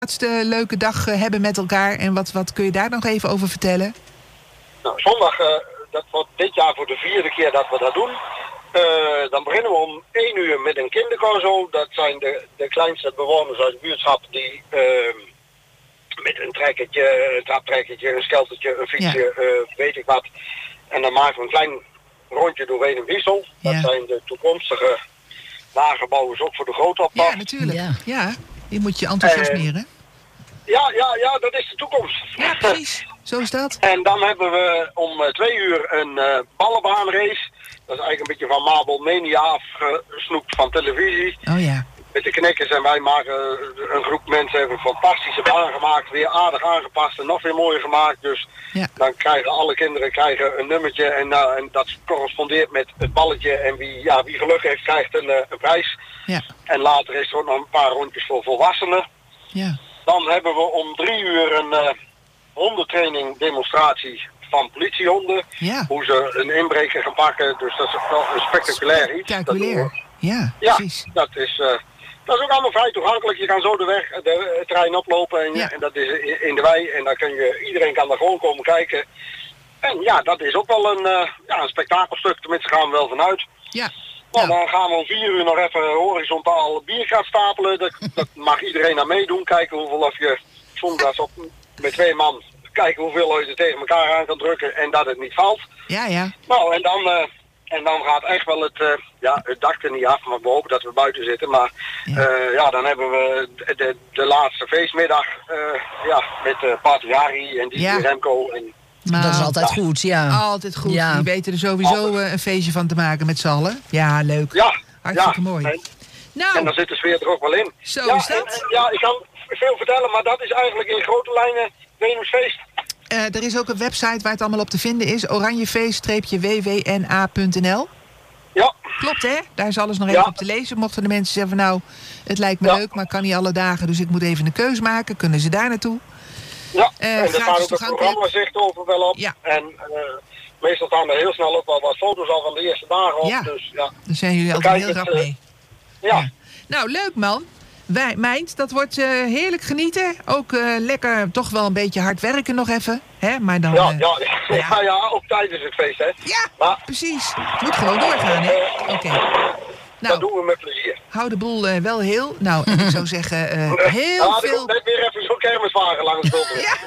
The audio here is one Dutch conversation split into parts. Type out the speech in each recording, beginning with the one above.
laatste leuke dag hebben met elkaar. En wat kun je daar nog even over vertellen? Nou, zondag, dat wordt dit jaar voor de 4e keer dat we dat doen. Dan beginnen we om 1 uur met een kindercorso. Dat zijn de kleinste bewoners uit de buurtschap die met een trekkertje, een traptrekkertje, een skeltertje, een fietsje, weet ik wat. En dan maken we een klein rondje doorheen een wissel. Dat zijn de toekomstige wagenbouwers ook voor de grootopdracht. Ja, natuurlijk. Ja, die moet je enthousiasmeren. Ja, dat is de toekomst. Ja, precies. Zo is dat. En dan hebben we om 2 uur een ballenbaanrace. Dat is eigenlijk een beetje van Mabel Mania afgesnoept van televisie. Oh ja. Met de knekkers en wij maken, een groep mensen hebben een fantastische baan gemaakt. Weer aardig aangepast en nog weer mooier gemaakt. Dus dan krijgen alle kinderen een nummertje en dat correspondeert met het balletje. En wie geluk heeft krijgt een prijs. Ja. En later is er ook nog een paar rondjes voor volwassenen. Ja. Dan hebben we om 3 uur een hondentraining demonstratie van politiehonden. Ja. Hoe ze een inbreker gaan pakken. Dus dat is wel een spectaculair iets. Spectaculair. Ja, precies. Dat is ook allemaal vrij toegankelijk. Je kan zo de terrein oplopen en dat is in de wei. En dan iedereen kan daar gewoon komen kijken. En ja, dat is ook wel een spektakelstuk. Tenminste gaan we wel vanuit. Ja. Nou, dan gaan we om 4 uur nog even horizontaal bier gaan stapelen. Dat mag iedereen aan meedoen. Kijken hoeveel of je zondags met 2 man... Kijken hoeveel je er tegen elkaar aan kan drukken en dat het niet valt. Ja. Nou, en dan gaat echt wel het dak er niet af, maar we hopen dat we buiten zitten. Maar dan hebben we de laatste feestmiddag met Patriari en die Remco. Nou, dat is altijd goed, ja. Altijd goed. Ja. Die weten er sowieso een feestje van te maken met z'n allen. Ja, leuk. Ja. Hartstikke mooi. En dan zit de sfeer er ook wel in. Zo is dat. Ik kan veel vertellen, maar dat is eigenlijk in grote lijnen Venusfeest. Er is ook een website waar het allemaal op te vinden is. oranjefeest-wwna.nl. Ja. Klopt, hè? Daar is alles nog even op te lezen. Mochten de mensen zeggen van nou, het lijkt me leuk, maar ik kan niet alle dagen, dus ik moet even een keus maken. Kunnen ze daar naartoe? Ja, en er staat ook het programma-zicht over wel op. Ja. En meestal staan er heel snel ook wel wat foto's al van de eerste dagen op. Ja. Dus, daar zijn jullie altijd heel graag mee. Ja. Nou, leuk man. Meint, dat wordt heerlijk genieten. Ook lekker, toch wel een beetje hard werken nog even. Hè? Maar dan, ook tijdens het feest, hè. Ja, maar, precies. Het moet gewoon doorgaan, hè. Oké. Nou, dat doen we met plezier. Hou de boel wel heel. Nou, ik zou zeggen, heel veel... Ik net weer even zo'n kermiswagen langs het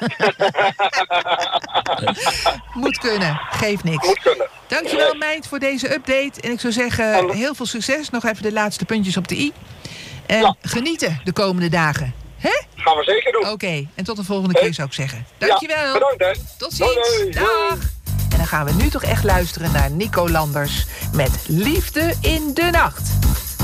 Moet kunnen, geeft niks. Moet kunnen. Dankjewel, Meint, voor deze update. En ik zou zeggen, heel veel succes. Nog even de laatste puntjes op de i. En genieten de komende dagen. Hè? Gaan we zeker doen. Oké, en tot de volgende keer zou ik zeggen. Dankjewel. Bedankt, hè. Tot ziens. Doei. Dag. En dan gaan we nu toch echt luisteren naar Nico Landers met Liefde in de Nacht.